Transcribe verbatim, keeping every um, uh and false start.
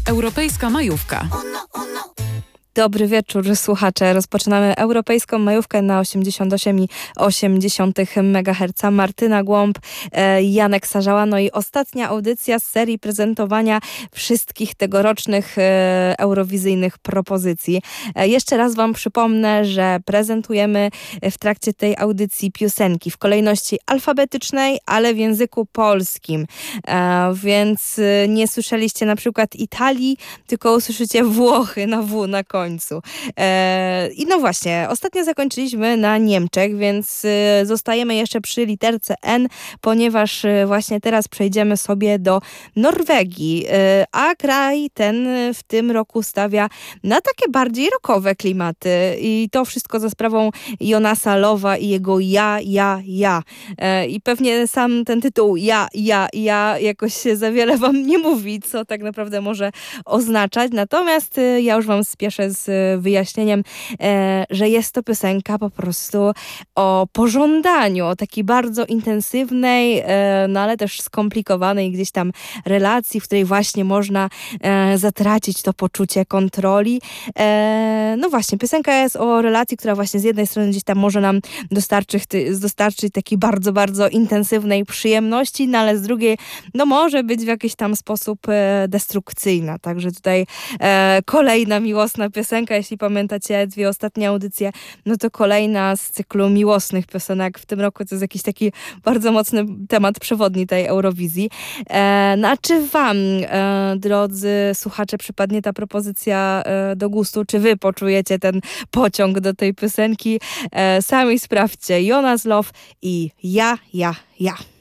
Europejska majówka. Dobry wieczór, słuchacze. Rozpoczynamy Europejską majówkę na osiemdziesiąt osiem i osiem dziesiątych megaherca. Martyna Głąb, e, Janek Sarzała. No i ostatnia audycja z serii prezentowania wszystkich tegorocznych e, eurowizyjnych propozycji. E, jeszcze raz wam przypomnę, że prezentujemy w trakcie tej audycji piosenki w kolejności alfabetycznej, ale w języku polskim. E, więc e, nie słyszeliście na przykład Italii, tylko usłyszycie Włochy na W na końcu. E, I no właśnie, ostatnio zakończyliśmy na Niemczech, więc e, zostajemy jeszcze przy literce N, ponieważ e, właśnie teraz przejdziemy sobie do Norwegii, e, a kraj ten w tym roku stawia na takie bardziej rockowe klimaty i to wszystko za sprawą Jonasa Lowa i jego ja, ja, ja. E, I pewnie sam ten tytuł ja, ja, ja jakoś za wiele wam nie mówi, co tak naprawdę może oznaczać, natomiast e, ja już wam spieszę z wyjaśnieniem, e, że jest to piosenka po prostu o pożądaniu, o takiej bardzo intensywnej, e, no ale też skomplikowanej gdzieś tam relacji, w której właśnie można e, zatracić to poczucie kontroli. E, no właśnie, piosenka jest o relacji, która właśnie z jednej strony gdzieś tam może nam dostarczyć, dostarczyć takiej bardzo, bardzo intensywnej przyjemności, no ale z drugiej, no może być w jakiś tam sposób e, destrukcyjna. Także tutaj e, kolejna miłosna piosenka, jeśli pamiętacie dwie ostatnie audycje, no to kolejna z cyklu miłosnych piosenek. W tym roku to jest jakiś taki bardzo mocny temat przewodni tej Eurowizji. E, no a czy wam, e, drodzy słuchacze, przypadnie ta propozycja e, do gustu? Czy wy poczujecie ten pociąg do tej piosenki? E, sami sprawdźcie. Jonas Love i ja, ja, ja.